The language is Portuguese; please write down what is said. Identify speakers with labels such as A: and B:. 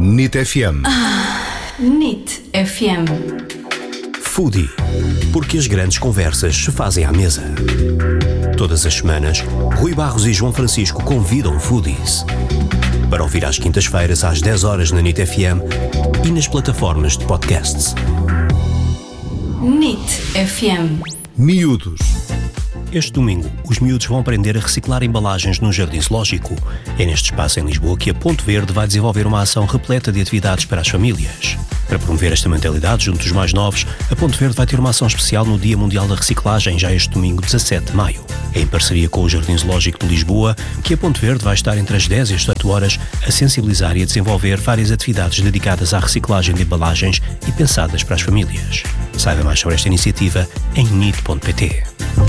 A: NIT FM.
B: NIT FM.
C: Foodie, porque as grandes conversas se fazem à mesa. Todas as semanas, Rui Barros e João Francisco convidam foodies para ouvir às quintas-feiras às 10 horas na NIT FM e nas plataformas de podcasts.
B: NIT FM.
A: Miúdos.
C: Este domingo, os miúdos vão aprender a reciclar embalagens no Jardim Zoológico. É neste espaço em Lisboa que a Ponte Verde vai desenvolver uma ação repleta de atividades para as famílias. Para promover esta mentalidade junto dos mais novos, a Ponte Verde vai ter uma ação especial no Dia Mundial da Reciclagem, já este domingo, 17 de maio. É em parceria com o Jardim Zoológico de Lisboa que a Ponte Verde vai estar entre as 10 e as 18 horas a sensibilizar e a desenvolver várias atividades dedicadas à reciclagem de embalagens e pensadas para as famílias. Saiba mais sobre esta iniciativa em nit.pt.